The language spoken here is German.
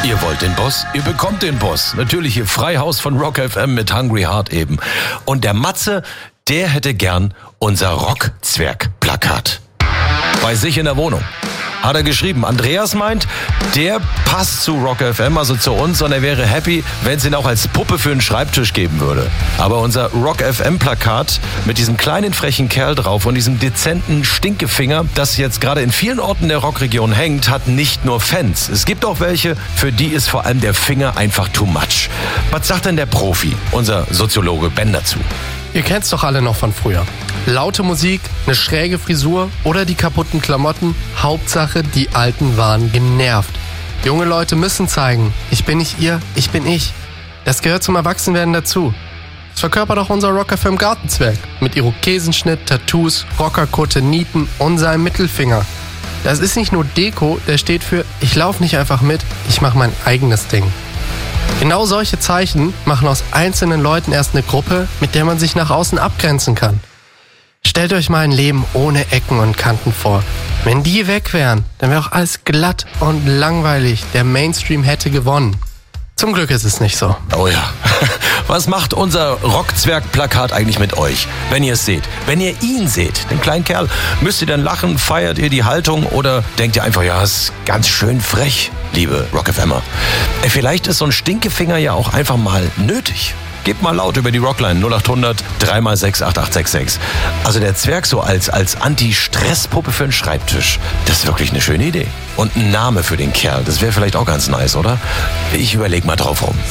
Ihr wollt den Boss? Ihr bekommt den Boss. Natürlich hier Freihaus von Rock FM mit Hungry Heart eben. Und der Matze, der hätte gern unser Rockzwerg-Plakat bei sich in der Wohnung. Hat er geschrieben. Andreas meint, der passt zu Rock FM, also zu uns, und er wäre happy, wenn es ihn auch als Puppe für einen Schreibtisch geben würde. Aber unser Rock FM Plakat mit diesem kleinen frechen Kerl drauf und diesem dezenten Stinkefinger, das jetzt gerade in vielen Orten der Rockregion hängt, hat nicht nur Fans. Es gibt auch welche, für die ist vor allem der Finger einfach too much. Was sagt denn der Profi, unser Soziologe Ben, dazu? Ihr kennt's doch alle noch von früher. Laute Musik, eine schräge Frisur oder die kaputten Klamotten. Hauptsache, die Alten waren genervt. Junge Leute müssen zeigen, ich bin nicht ihr, ich bin ich. Das gehört zum Erwachsenwerden dazu. Das verkörpert auch unser Rock FM Gartenzwerg. Mit Irokesenschnitt, Tattoos, Rockerkutte, Nieten und seinem Mittelfinger. Das ist nicht nur Deko, der steht für, ich laufe nicht einfach mit, ich mache mein eigenes Ding. Genau solche Zeichen machen aus einzelnen Leuten erst eine Gruppe, mit der man sich nach außen abgrenzen kann. Stellt euch mal ein Leben ohne Ecken und Kanten vor. Wenn die weg wären, dann wäre auch alles glatt und langweilig. Der Mainstream hätte gewonnen. Zum Glück ist es nicht so. Oh ja. Was macht unser Rockzwerg-Plakat eigentlich mit euch, wenn ihr es seht? Wenn ihr ihn seht, den kleinen Kerl, müsst ihr dann lachen, feiert ihr die Haltung oder denkt ihr einfach, ja, ist ganz schön frech, liebe Rock-FMer. Vielleicht ist so ein Stinkefinger ja auch einfach mal nötig. Gebt mal laut über die Rockline 0800 3x6 8866. Also der Zwerg so als Anti-Stress-Puppe für einen Schreibtisch, das ist wirklich eine schöne Idee. Und ein Name für den Kerl, das wäre vielleicht auch ganz nice, oder? Ich überleg mal drauf rum.